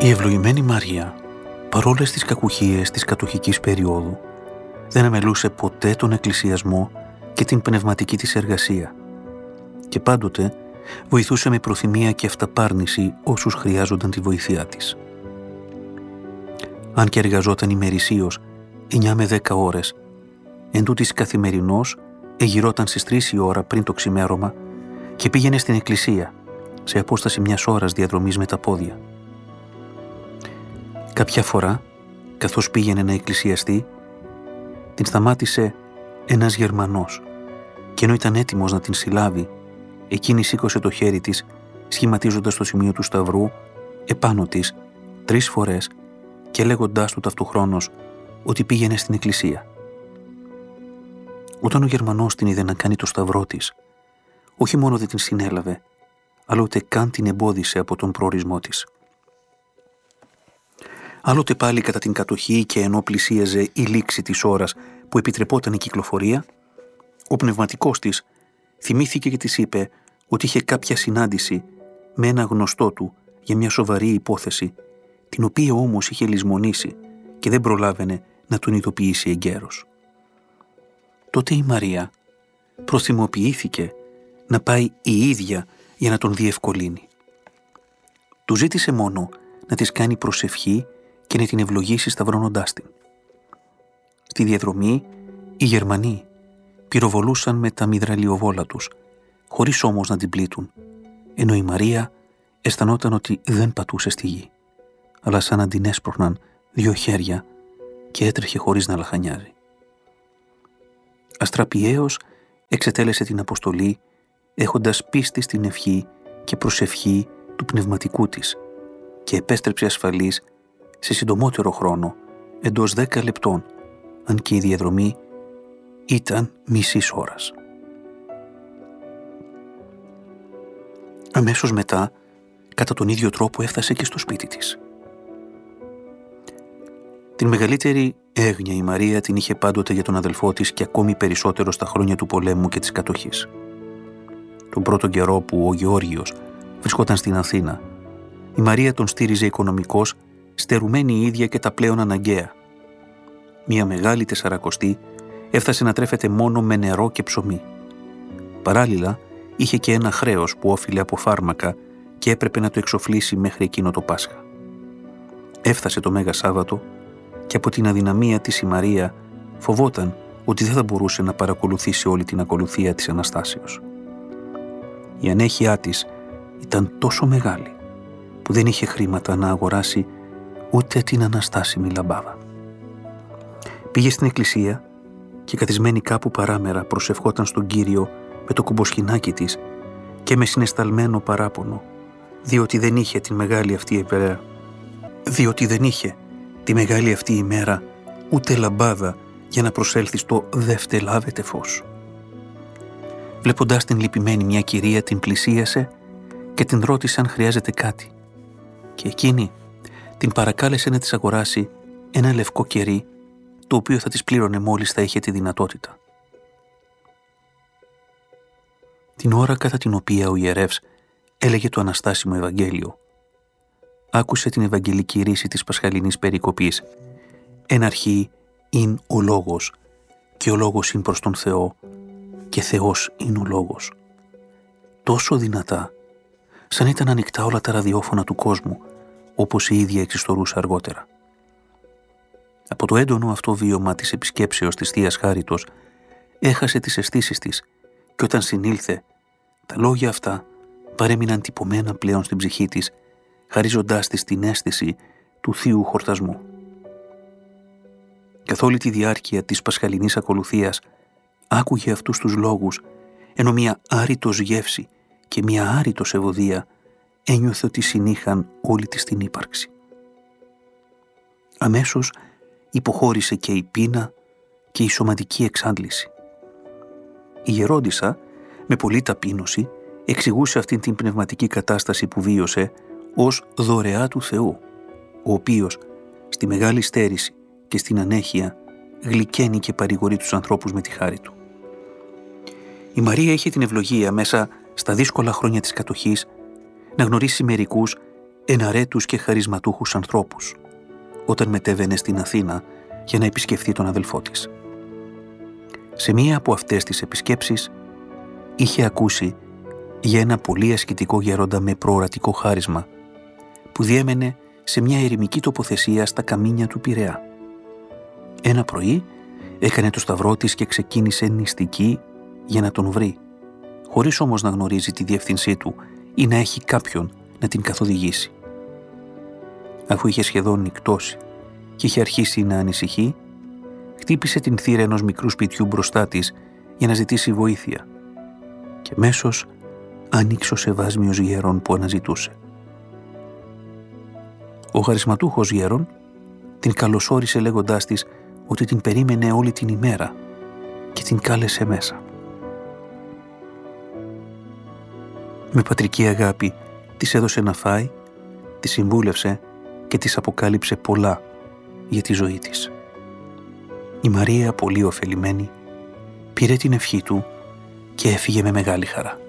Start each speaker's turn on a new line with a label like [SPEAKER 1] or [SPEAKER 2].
[SPEAKER 1] Η ευλογημένη Μαρία, παρόλες τις κακουχίες της κατοχικής περίοδου, δεν αμελούσε ποτέ τον εκκλησιασμό και την πνευματική της εργασία και πάντοτε βοηθούσε με προθυμία και αυταπάρνηση όσους χρειάζονταν τη βοήθειά της. Αν και εργαζόταν ημερησίως 9 με 10 ώρες, εντούτοις καθημερινώς εγυρώταν στις 3 η ώρα πριν το ξημέρωμα και πήγαινε στην εκκλησία σε απόσταση 1 ώρας διαδρομής με τα πόδια. Κάποια φορά, καθώς πήγαινε να εκκλησιαστεί, την σταμάτησε ένας Γερμανός και ενώ ήταν έτοιμος να την συλλάβει, εκείνη σήκωσε το χέρι της, σχηματίζοντας το σημείο του σταυρού επάνω της 3 φορές και λέγοντάς του ταυτοχρόνως ότι πήγαινε στην εκκλησία. Όταν ο Γερμανός την είδε να κάνει το σταυρό της, όχι μόνο δεν την συνέλαβε, αλλά ούτε καν την εμπόδισε από τον προορισμό της. Άλλοτε πάλι κατά την κατοχή και ενώ πλησίαζε η λήξη της ώρας που επιτρεπόταν η κυκλοφορία, ο πνευματικός της θυμήθηκε και της είπε ότι είχε κάποια συνάντηση με ένα γνωστό του για μια σοβαρή υπόθεση, την οποία όμως είχε λησμονήσει και δεν προλάβαινε να τον ειδοποιήσει εγκαίρως. Τότε η Μαρία προθυμοποιήθηκε να πάει η ίδια για να τον διευκολύνει. Του ζήτησε μόνο να της κάνει προσευχή και να την ευλογήσει σταυρώνοντάς την. Στη διαδρομή οι Γερμανοί πυροβολούσαν με τα μυδραλιοβόλα τους, χωρίς όμως να την πλήττουν, ενώ η Μαρία αισθανόταν ότι δεν πατούσε στη γη, αλλά σαν να την έσπροχναν 2 χέρια και έτρεχε χωρίς να λαχανιάζει. Αστραπιαίος εξετέλεσε την αποστολή, έχοντας πίστη στην ευχή και προσευχή του πνευματικού της και επέστρεψε ασφαλής σε συντομότερο χρόνο, εντός 10 λεπτών, αν και η διαδρομή ήταν μισής ώρας. Αμέσως μετά, κατά τον ίδιο τρόπο έφτασε και στο σπίτι της. Την μεγαλύτερη έγνοια η Μαρία την είχε πάντοτε για τον αδελφό της και ακόμη περισσότερο στα χρόνια του πολέμου και της κατοχής. Τον πρώτο καιρό που ο Γεώργιος βρισκόταν στην Αθήνα, η Μαρία τον στήριζε οικονομικώς, στερουμένη η ίδια και τα πλέον αναγκαία. Μια μεγάλη 40 έφτασε να τρέφεται μόνο με νερό και ψωμί. Παράλληλα, είχε και ένα χρέος που όφιλε από φάρμακα και έπρεπε να το εξοφλήσει μέχρι εκείνο το Πάσχα. Έφτασε το Μέγα Σάββατο και από την αδυναμία της η Μαρία φοβόταν ότι δεν θα μπορούσε να παρακολουθήσει όλη την ακολουθία της Αναστάσεως. Η ανέχειά της ήταν τόσο μεγάλη που δεν είχε χρήματα να αγοράσει ούτε την αναστάσιμη λαμπάδα. Πήγε στην εκκλησία και καθισμένη κάπου παράμερα προσευχόταν στον Κύριο με το κουμποσχοινάκι της και με συναισθαλμένο παράπονο, διότι δεν είχε τη μεγάλη αυτή ημέρα ούτε λαμπάδα για να προσέλθει στο «Δεύτε λάβετε φως». Βλέποντας την λυπημένη μια κυρία την πλησίασε και την ρώτησε αν χρειάζεται κάτι και εκείνη την παρακάλεσε να της αγοράσει ένα λευκό κερί, το οποίο θα της πλήρωνε μόλις θα είχε τη δυνατότητα. Την ώρα κατά την οποία ο ιερεύς έλεγε το Αναστάσιμο Ευαγγέλιο, άκουσε την Ευαγγελική ρίση της Πασχαλινής περικοπής «Εν αρχή ειν ο Λόγος και ο Λόγος ειν προς τον Θεό και Θεός ειν ο Λόγος». Τόσο δυνατά, σαν ήταν ανοιχτά όλα τα ραδιόφωνα του κόσμου, όπως η ίδια εξιστορούσε αργότερα. Από το έντονο αυτό βίωμα της επισκέψεως της Θείας Χάριτος έχασε τις αισθήσεις της και όταν συνήλθε, τα λόγια αυτά παρέμειναν τυπωμένα πλέον στην ψυχή της, χαρίζοντάς της την αίσθηση του θείου χορτασμού. Καθ' όλη τη διάρκεια της πασχαλινής ακολουθίας άκουγε αυτούς τους λόγους, ενώ μια άρρητος γεύση και μια άρρητος ευωδία ένιωθε ότι συνήχαν όλη της την ύπαρξη. Αμέσως υποχώρησε και η πείνα και η σωματική εξάντληση. Η γερόντισσα, με πολλή ταπείνωση, εξηγούσε αυτήν την πνευματική κατάσταση που βίωσε ως δωρεά του Θεού, ο οποίος στη μεγάλη στέρηση και στην ανέχεια γλυκαίνει και παρηγορεί τους ανθρώπους με τη χάρη του. Η Μαρία είχε την ευλογία μέσα στα δύσκολα χρόνια της κατοχής να γνωρίσει μερικούς εναρέτους και χαρισματούχους ανθρώπους, όταν μετέβαινε στην Αθήνα για να επισκεφθεί τον αδελφό της. Σε μία από αυτές τις επισκέψεις είχε ακούσει για ένα πολύ ασκητικό γέροντα με προορατικό χάρισμα που διέμενε σε μια ερημική τοποθεσία στα καμίνια του Πειραιά. Ένα πρωί έκανε το σταυρό της και ξεκίνησε νηστική για να τον βρει, χωρίς όμως να γνωρίζει τη διεύθυνσή του ή να έχει κάποιον να την καθοδηγήσει. Αφού είχε σχεδόν νυκτώσει και είχε αρχίσει να ανησυχεί, χτύπησε την θύρα ενός μικρού σπιτιού μπροστά της για να ζητήσει βοήθεια και μέσως άνοιξε ο σεβάσμιος γέρον που αναζητούσε. Ο χαρισματούχος γέρον την καλωσόρισε λέγοντάς της ότι την περίμενε όλη την ημέρα και την κάλεσε μέσα. Με πατρική αγάπη της έδωσε να φάει, τη συμβούλευσε και της αποκάλυψε πολλά για τη ζωή της. Η Μαρία, πολύ ωφελημένη, πήρε την ευχή του και έφυγε με μεγάλη χαρά.